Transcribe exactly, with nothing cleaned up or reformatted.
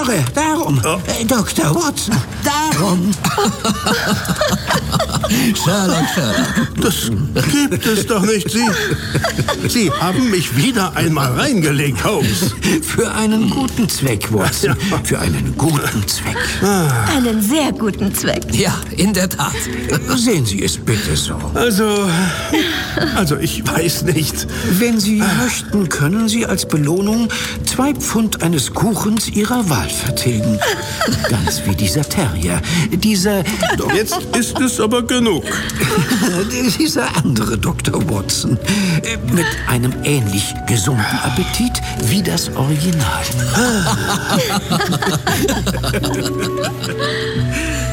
höre, darum. Oh. Äh, Doktor Watson, darum. Sherlock, Sherlock. Das gibt es doch nicht. Sie, Sie haben mich wieder einmal reingelegt, Holmes. Für einen guten Zweck, Watson. Für einen guten Zweck. Einen sehr guten Zweck. Ja, in der Tat. Sehen Sie es bitte so. Also, also ich weiß nicht. Wenn Sie möchten, können Sie als Belohnung zwei Pfund eines Kuchens Ihrer Wahl vertilgen. Ganz wie dieser Terrier. Dieser... Jetzt ist es aber genug. Dieser andere Doktor Watson. äh, Mit einem ähnlich gesunden Appetit wie das Original.